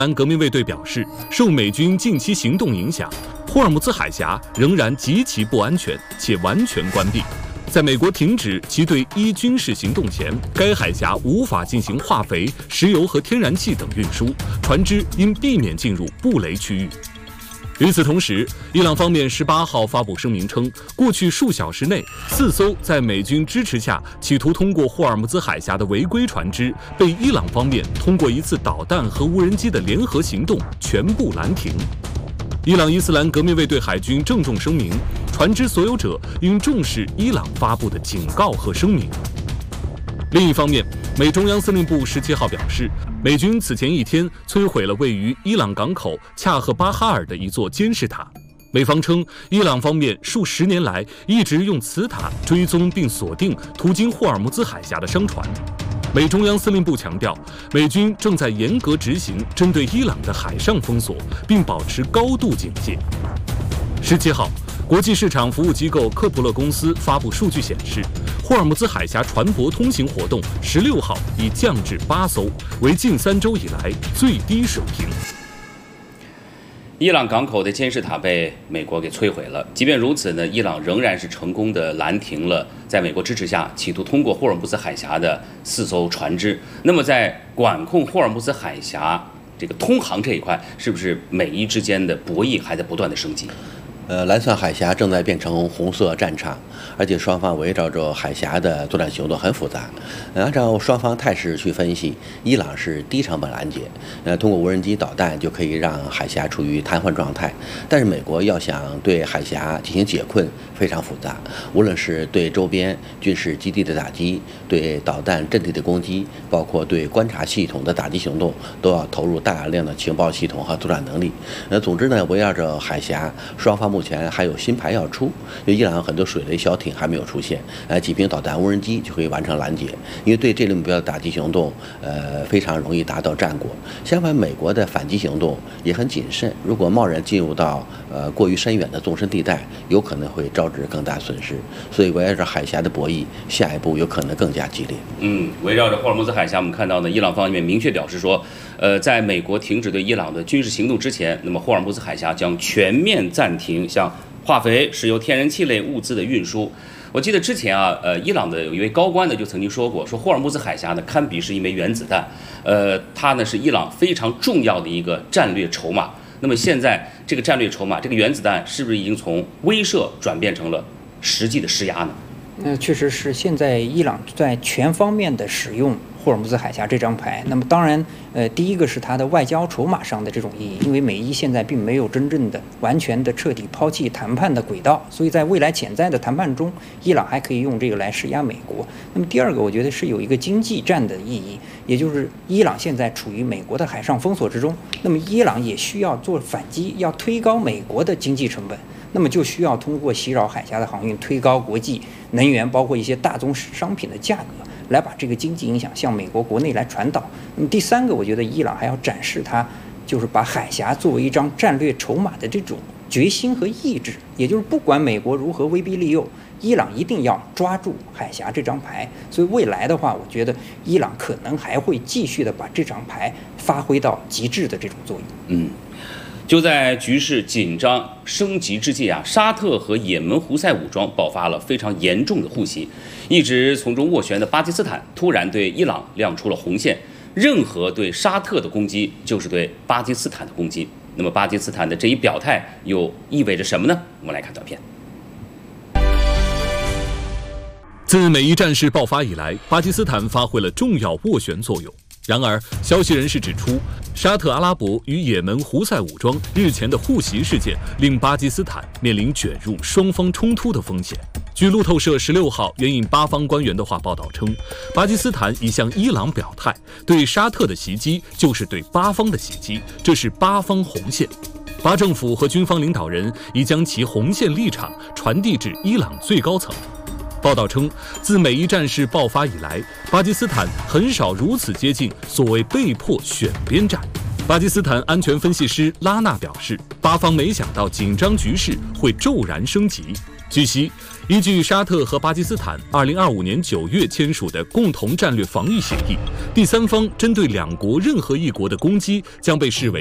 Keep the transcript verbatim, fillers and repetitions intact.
兰革命卫队表示，受美军近期行动影响，霍尔木兹海峡仍然极其不安全且完全关闭。在美国停止其对伊军事行动前，该海峡无法进行化肥、石油和天然气等运输，船只应避免进入布雷区域。与此同时，伊朗方面十八号发布声明称，过去数小时内，四艘在美军支持下企图通过霍尔木兹海峡的违规船只，被伊朗方面通过一次导弹和无人机的联合行动全部拦停。伊朗伊斯兰革命卫队海军郑重声明，船只所有者应重视伊朗发布的警告和声明。另一方面，美中央司令部十七号表示，美军此前一天摧毁了位于伊朗港口恰赫巴哈尔的一座监视塔。美方称，伊朗方面数十年来一直用此塔追踪并锁定途经霍尔木兹海峡的商船。美中央司令部强调，美军正在严格执行针对伊朗的海上封锁，并保持高度警戒。十七号，国际市场服务机构科普勒公司发布数据显示，霍尔木兹海峡船舶通行活动十六号已降至八艘，为近三周以来最低水平。 伊朗港口的监视塔被美国给摧毁了。即便如此呢，伊朗仍然是成功的拦停了在美国支持下企图通过霍尔木兹海峡的四艘船只。那么，在管控霍尔木兹海峡这个通航这一块，是不是美伊之间的博弈还在不断的升级？ 呃，蓝色海峡正在变成红色战场，而且双方围绕着海峡的作战行动很复杂。呃、按照双方态势去分析，伊朗是低成本拦截，呃，通过无人机导弹就可以让海峡处于瘫痪状态。但是美国要想对海峡进行解困，非常复杂，无论是对周边军事基地的打击，对导弹阵地的攻击，包括对观察系统的打击行动，都要投入大量的情报系统和作战能力。呃，总之呢，围绕着海峡，双方目前还有新牌要出，因为伊朗很多水雷小艇还没有出现，呃，几瓶导弹无人机就可以完成拦截。因为对这类目标的打击行动，呃，非常容易达到战果。相反，美国的反击行动也很谨慎，如果贸然进入到呃过于深远的纵深地带，有可能会招致更大损失。所以围绕着海峡的博弈，下一步有可能更加激烈。 嗯，围绕着霍尔木兹海峡，我们看到呢，伊朗方面明确表示说，呃，在美国停止对伊朗的军事行动之前，那么霍尔木兹海峡将全面暂停像化肥、石油、天然气类物资的运输。我记得之前啊，呃，伊朗的有一位高官呢就曾经说过，说霍尔木兹海峡呢堪比是一枚原子弹，呃，它呢是伊朗非常重要的一个战略筹码。那么现在这个战略筹码，这个原子弹是不是已经从威慑转变成了实际的施压呢？ 那确实是，现在伊朗在全方面的使用霍尔木兹海峡这张牌。那么当然，呃，第一个是它的外交筹码上的这种意义，因为美伊现在并没有真正的、完全的彻底抛弃谈判的轨道，所以在未来潜在的谈判中，伊朗还可以用这个来施压美国。那么第二个，我觉得是有一个经济战的意义，也就是伊朗现在处于美国的海上封锁之中，那么伊朗也需要做反击，要推高美国的经济成本。那么就需要通过袭扰海峡的航运推高国际能源，包括一些大宗商品的价格，来把这个经济影响向美国国内来传导。那么第三个，我觉得伊朗还要展示它就是把海峡作为一张战略筹码的这种决心和意志，也就是不管美国如何威逼利诱，伊朗一定要抓住海峡这张牌。所以未来的话，我觉得伊朗可能还会继续的把这张牌发挥到极致的这种作用。 嗯。就在局势紧张升级之际啊，沙特和也门胡塞武装爆发了非常严重的互袭，一直从中斡旋的巴基斯坦突然对伊朗亮出了红线，任何对沙特的攻击就是对巴基斯坦的攻击。那么巴基斯坦的这一表态又意味着什么呢？我们来看短片。 自美伊战事爆发以来，巴基斯坦发挥了重要斡旋作用。然而，消息人士指出，沙特阿拉伯与也门胡塞武装日前的互袭事件，令巴基斯坦面临卷入双方冲突的风险。据路透社十六号援引巴方官员的话报道称，巴基斯坦已向伊朗表态，对沙特的袭击就是对巴方的袭击，这是巴方红线。巴政府和军方领导人已将其红线立场传递至伊朗最高层。报道称，自美伊战事爆发以来，巴基斯坦很少如此接近所谓被迫选边站。巴基斯坦安全分析师拉纳表示，巴方没想到紧张局势会骤然升级。 据悉，依据沙特和巴基斯坦二零二五年九月签署的共同战略防御协议，第三方针对两国任何一国的攻击将被视为